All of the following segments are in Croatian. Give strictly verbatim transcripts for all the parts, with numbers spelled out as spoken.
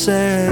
se.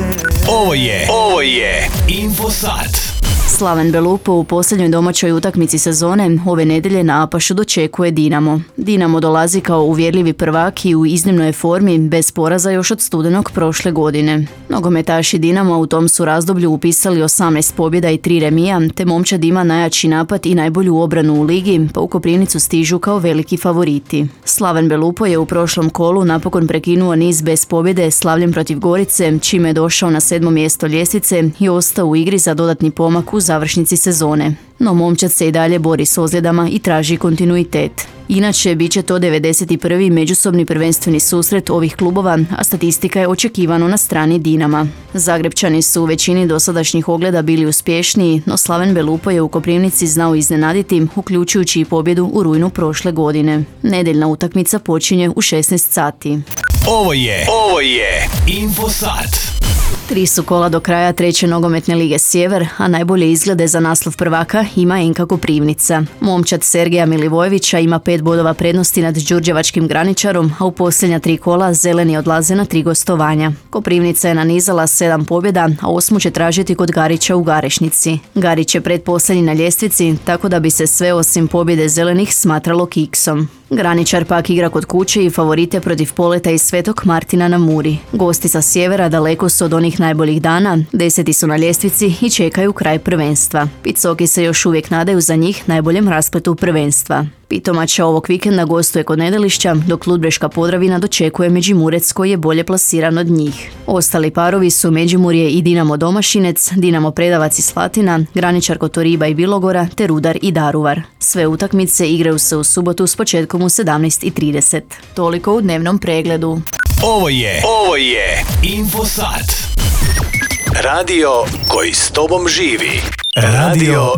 Ovo je, ovo je Infosat. Slaven Belupo u posljednjoj domaćoj utakmici sezone ove nedjelje na Apašu dočekuje Dinamo. Dinamo dolazi kao uvjerljivi prvak i u iznimnoj formi bez poraza još od studenog prošle godine. Nogometaši Dinama u tom su razdoblju upisali osamnaest pobjeda i tri remija, te momčad ima najjači napad i najbolju obranu u ligi, pa u Koprivnicu stižu kao veliki favoriti. Slaven Belupo je u prošlom kolu napokon prekinuo niz bez pobjede slavljem protiv Gorice, čime je došao na sedmo mjesto ljestvice i ostao u igri za dodatni pomak u završnici sezone. No momčad se i dalje bori s ozljedama i traži kontinuitet. Inače, bit će to devedeset prvi međusobni prvenstveni susret ovih klubova, a statistika je očekivano na strani Dinama. Zagrebčani su u većini dosadašnjih ogleda bili uspješniji, no Slaven Belupo je u Koprivnici znao iznenaditi, uključujući i pobjedu u rujnu prošle godine. Nedjeljna utakmica počinje u šesnaest sati. Ovo je, ovo je Infosat. Tri su kola do kraja treće nogometne lige Sjever, a najbolje izglede za naslov prvaka ima en ka Koprivnica. Momčad Sergeja Milivojevića ima pet bodova prednosti nad đurđevačkim Graničarom, a u posljednja tri kola zeleni odlaze na tri gostovanja. Koprivnica je nanizala sedam pobjeda, a osmu će tražiti kod Garića u Garešnici. Garić je pretposljednji na ljestvici, tako da bi se sve osim pobjede zelenih smatralo kiksom. Graničar pak igra kod kuće i favorite protiv Poleta i Svetog Martina na Muri. Gosti sa sjevera daleko su od onih najboljih dana, deseti su na ljestvici i čekaju kraj prvenstva. Picoki se još uvijek nadaju za njih najboljem raspletu prvenstva. Pitomača ovog vikenda gostuje kod Nedelišća, dok Ludbreška Podravina dočekuje Međimurec koji je bolje plasiran od njih. Ostali parovi su Međimurje i Dinamo Domašinec, Dinamo Predavac i Slatina, Graničar Kotoriba i Bilogora te Rudar i Daruvar. Sve utakmice igraju se u subotu s početkom u sedamnaest i trideset. Toliko u dnevnom pregledu. Ovo je, ovo je Infosat. Radio koji s tobom živi. Radio